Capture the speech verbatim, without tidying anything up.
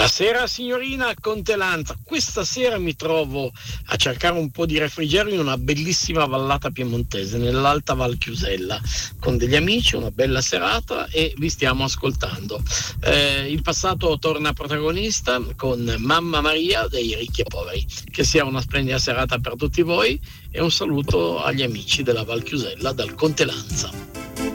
Buonasera signorina Contelanza, questa sera mi trovo a cercare un po' di refrigerio in una bellissima vallata piemontese, nell'Alta Val Chiusella, con degli amici, una bella serata e vi stiamo ascoltando. Eh, il passato torna protagonista con Mamma Maria dei Ricchi e Poveri. Che sia una splendida serata per tutti voi e un saluto agli amici della Val Chiusella dal Contelanza.